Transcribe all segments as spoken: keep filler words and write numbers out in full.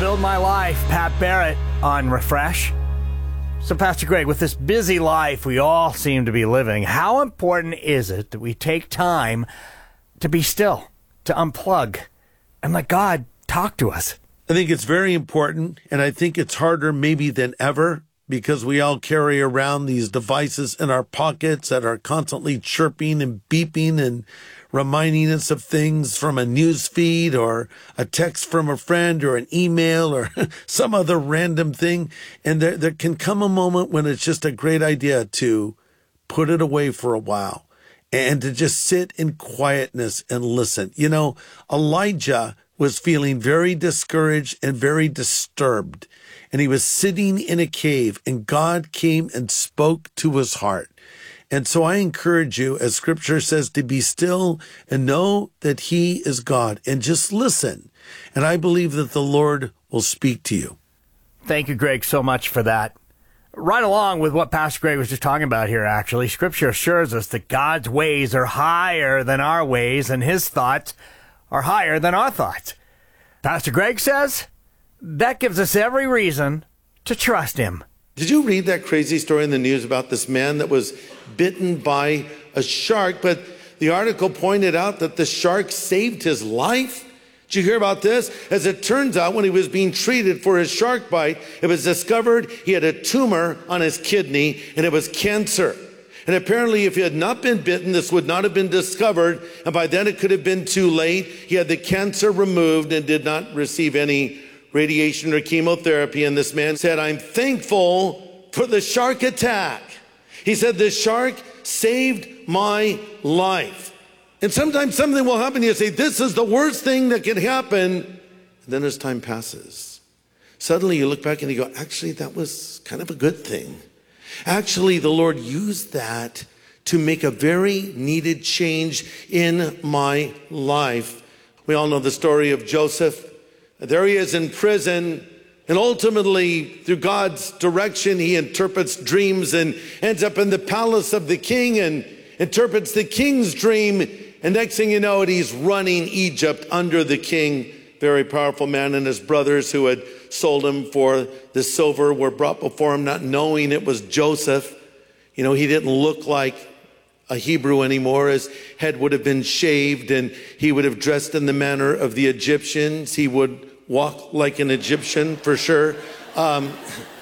Build My Life, Pat Barrett on Refresh. So, Pastor Greg, with this busy life we all seem to be living, how important is it that we take time to be still, to unplug, and let God talk to us? I think it's very important, and I think it's harder maybe than ever because we all carry around these devices in our pockets that are constantly chirping and beeping and reminding us of things from a news feed or a text from a friend or an email or some other random thing. And there, there can come a moment when it's just a great idea to put it away for a while and to just sit in quietness and listen. You know, Elijah was feeling very discouraged and very disturbed. And he was sitting in a cave, and God came and spoke to his heart. And so I encourage you, as Scripture says, to be still and know that he is God, and just listen. And I believe that the Lord will speak to you. Thank you, Greg, so much for that. Right along with what Pastor Greg was just talking about here, actually, Scripture assures us that God's ways are higher than our ways, and his thoughts are higher than our thoughts. Pastor Greg says that gives us every reason to trust him. Did you read that crazy story in the news about this man that was bitten by a shark? But the article pointed out that the shark saved his life. Did you hear about this? As it turns out, when he was being treated for his shark bite, it was discovered he had a tumor on his kidney, and it was cancer. And apparently, if he had not been bitten, this would not have been discovered. And by then, it could have been too late. He had the cancer removed and did not receive any radiation or chemotherapy. And this man said, I'm thankful for the shark attack. He said, the shark saved my life. And sometimes something will happen. You say, this is the worst thing that can happen. And then as time passes, suddenly you look back and you go, actually, that was kind of a good thing. Actually, the Lord used that to make a very needed change in my life. We all know the story of Joseph. There he is in prison, and ultimately, through God's direction, he interprets dreams and ends up in the palace of the king and interprets the king's dream. And next thing you know it, he's running Egypt under the king. Very powerful man, and his brothers who had sold him for the silver were brought before him, not knowing it was Joseph. You know, he didn't look like a Hebrew anymore. His head would have been shaved, and he would have dressed in the manner of the Egyptians. He would walk like an Egyptian for sure. Um,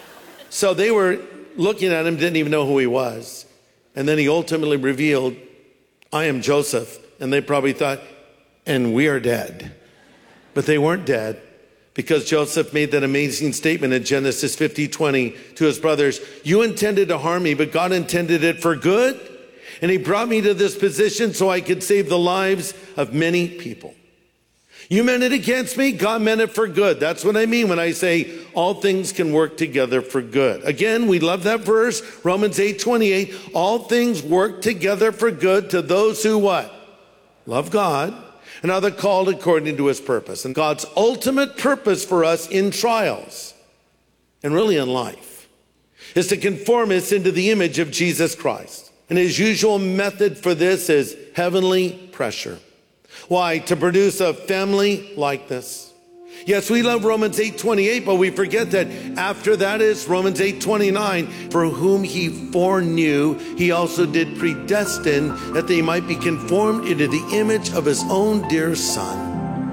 so they were looking at him, didn't even know who he was. And then he ultimately revealed, I am Joseph. And they probably thought, and we are dead. But they weren't dead, because Joseph made that amazing statement in Genesis fifty twenty to his brothers, you intended to harm me, but God intended it for good. And he brought me to this position so I could save the lives of many people. You meant it against me, God meant it for good. That's what I mean when I say all things can work together for good. Again, we love that verse, Romans eight twenty-eight. All things work together for good to those who what? Love God and are called according to his purpose. And God's ultimate purpose for us in trials, and really in life, is to conform us into the image of Jesus Christ. And his usual method for this is heavenly pressure. Why? To produce a family like this. Yes, we love Romans eight twenty-eight, but we forget that after that is Romans eight twenty-nine. For whom he foreknew, he also did predestine that they might be conformed into the image of his own dear Son.